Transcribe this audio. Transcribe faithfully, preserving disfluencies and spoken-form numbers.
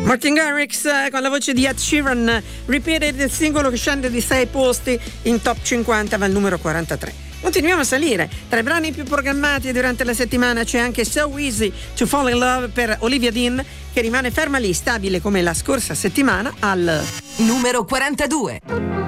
Martin Garrix eh, con la voce di Ed Sheeran, Repeated, il singolo che scende di sei posti in top cinquanta, va al numero quarantatré. Continuiamo a salire. Tra i brani più programmati durante la settimana c'è anche So Easy to Fall in Love per Olivia Dean, che rimane ferma lì, stabile come la scorsa settimana al numero quarantadue.